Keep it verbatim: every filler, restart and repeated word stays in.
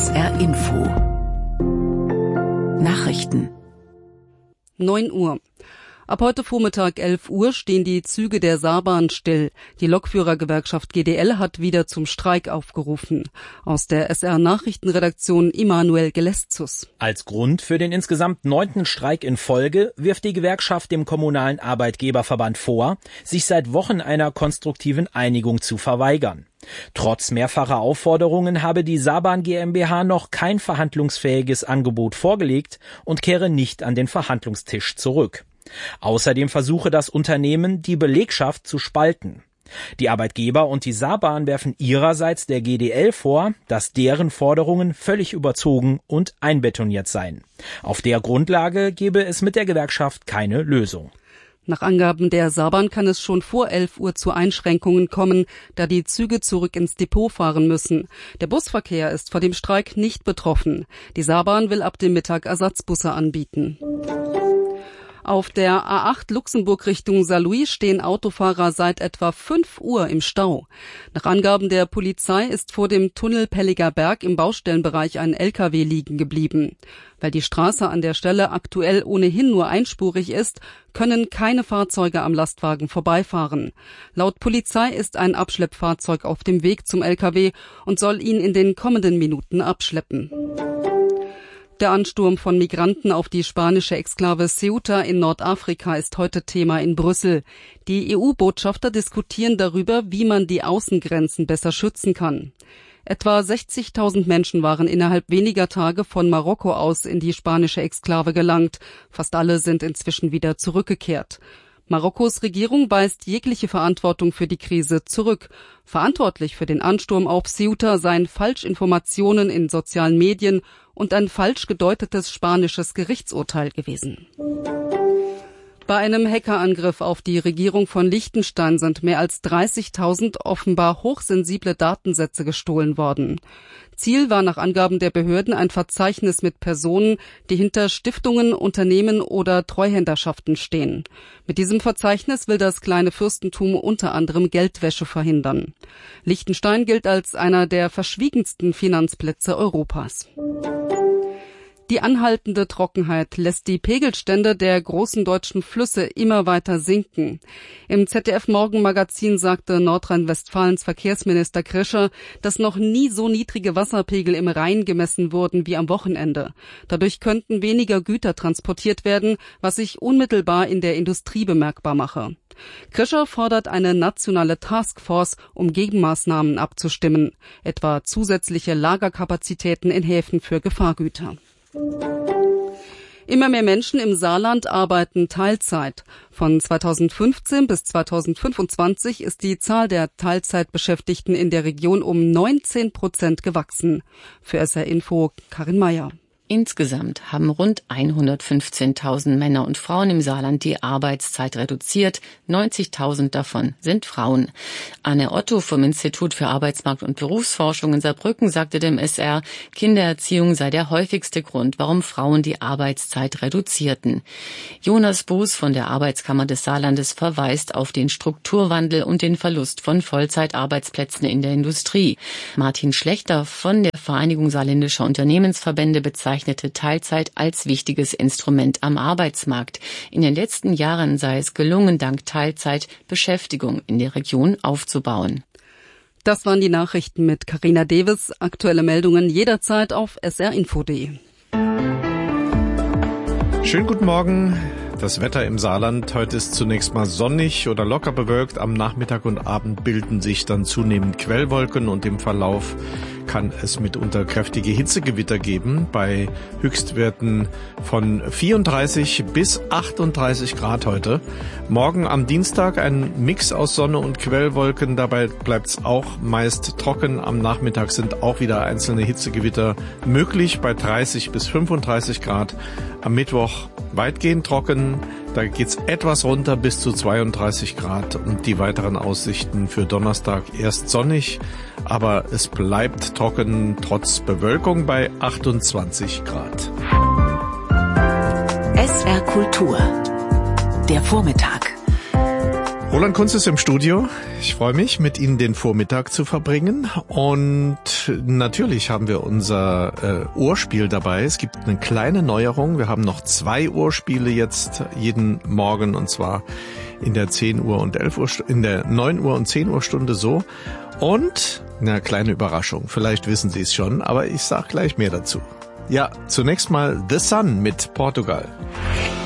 S R Info Nachrichten neun Uhr. Ab heute Vormittag elf Uhr stehen die Züge der Saarbahn still. Die Lokführergewerkschaft G D L hat wieder zum Streik aufgerufen. Aus der S R-Nachrichtenredaktion Immanuel Geleszus. Als Grund für den insgesamt neunten Streik in Folge wirft die Gewerkschaft dem Kommunalen Arbeitgeberverband vor, sich seit Wochen einer konstruktiven Einigung zu verweigern. Trotz mehrfacher Aufforderungen habe die Saarbahn GmbH noch kein verhandlungsfähiges Angebot vorgelegt und kehre nicht an den Verhandlungstisch zurück. Außerdem versuche das Unternehmen, die Belegschaft zu spalten. Die Arbeitgeber und die Saarbahn werfen ihrerseits der G D L vor, dass deren Forderungen völlig überzogen und einbetoniert seien. Auf der Grundlage gebe es mit der Gewerkschaft keine Lösung. Nach Angaben der Saarbahn kann es schon vor elf Uhr zu Einschränkungen kommen, da die Züge zurück ins Depot fahren müssen. Der Busverkehr ist vor dem Streik nicht betroffen. Die Saarbahn will ab dem Mittag Ersatzbusse anbieten. Auf der A acht Luxemburg Richtung Saarlouis stehen Autofahrer seit etwa fünf Uhr im Stau. Nach Angaben der Polizei ist vor dem Tunnel Pelliger Berg im Baustellenbereich ein L K W liegen geblieben. Weil die Straße an der Stelle aktuell ohnehin nur einspurig ist, können keine Fahrzeuge am Lastwagen vorbeifahren. Laut Polizei ist ein Abschleppfahrzeug auf dem Weg zum L K W und soll ihn in den kommenden Minuten abschleppen. Der Ansturm von Migranten auf die spanische Exklave Ceuta in Nordafrika ist heute Thema in Brüssel. Die E U-Botschafter diskutieren darüber, wie man die Außengrenzen besser schützen kann. Etwa sechzigtausend Menschen waren innerhalb weniger Tage von Marokko aus in die spanische Exklave gelangt. Fast alle sind inzwischen wieder zurückgekehrt. Marokkos Regierung weist jegliche Verantwortung für die Krise zurück. Verantwortlich für den Ansturm auf Ceuta seien Falschinformationen in sozialen Medien und ein falsch gedeutetes spanisches Gerichtsurteil gewesen. Bei einem Hackerangriff auf die Regierung von Liechtenstein sind mehr als dreißigtausend offenbar hochsensible Datensätze gestohlen worden. Ziel war nach Angaben der Behörden ein Verzeichnis mit Personen, die hinter Stiftungen, Unternehmen oder Treuhänderschaften stehen. Mit diesem Verzeichnis will das kleine Fürstentum unter anderem Geldwäsche verhindern. Liechtenstein gilt als einer der verschwiegensten Finanzplätze Europas. Die anhaltende Trockenheit lässt die Pegelstände der großen deutschen Flüsse immer weiter sinken. Im Z D F-Morgenmagazin sagte Nordrhein-Westfalens Verkehrsminister Krischer, dass noch nie so niedrige Wasserpegel im Rhein gemessen wurden wie am Wochenende. Dadurch könnten weniger Güter transportiert werden, was sich unmittelbar in der Industrie bemerkbar mache. Krischer fordert eine nationale Taskforce, um Gegenmaßnahmen abzustimmen, etwa zusätzliche Lagerkapazitäten in Häfen für Gefahrgüter. Immer mehr Menschen im Saarland arbeiten Teilzeit. Von zweitausendfünfzehn bis zweitausendfünfundzwanzig ist die Zahl der Teilzeitbeschäftigten in der Region um neunzehn Prozent gewachsen. Für S R Info Karin Meyer. Insgesamt haben rund hundertfünfzehntausend Männer und Frauen im Saarland die Arbeitszeit reduziert. neunzigtausend davon sind Frauen. Anne Otto vom Institut für Arbeitsmarkt- und Berufsforschung in Saarbrücken sagte dem S R, Kindererziehung sei der häufigste Grund, warum Frauen die Arbeitszeit reduzierten. Jonas Buß von der Arbeitskammer des Saarlandes verweist auf den Strukturwandel und den Verlust von Vollzeitarbeitsplätzen in der Industrie. Martin Schlechter von der Vereinigung saarländischer Unternehmensverbände bezeichnet Teilzeit als wichtiges Instrument am Arbeitsmarkt. In den letzten Jahren sei es gelungen, dank Teilzeit Beschäftigung in der Region aufzubauen. Das waren die Nachrichten mit Carina Davis. Aktuelle Meldungen jederzeit auf s r info punkt d e. Schönen guten Morgen. Das Wetter im Saarland. Heute ist zunächst mal sonnig oder locker bewölkt. Am Nachmittag und Abend bilden sich dann zunehmend Quellwolken und im Verlauf kann es mitunter kräftige Hitzegewitter geben bei Höchstwerten von vierunddreißig bis achtunddreißig Grad heute. Morgen am Dienstag ein Mix aus Sonne und Quellwolken. Dabei bleibt es auch meist trocken. Am Nachmittag sind auch wieder einzelne Hitzegewitter möglich bei dreißig bis fünfunddreißig Grad. Am Mittwoch weitgehend trocken. Da geht's etwas runter bis zu zweiunddreißig Grad und die weiteren Aussichten für Donnerstag erst sonnig, aber es bleibt trocken trotz Bewölkung bei achtundzwanzig Grad. S R Kultur. Der Vormittag. Roland Kunz ist im Studio. Ich freue mich, mit Ihnen den Vormittag zu verbringen. Und natürlich haben wir unser äh, Ohrspiel dabei. Es gibt eine kleine Neuerung. Wir haben noch zwei Ohrspiele jetzt jeden Morgen, und zwar in der zehn Uhr und elf Uhr, in der neun Uhr und zehn Uhr Stunde so. Und eine kleine Überraschung. Vielleicht wissen Sie es schon, aber ich sage gleich mehr dazu. Ja, zunächst mal The Sun mit Portugal.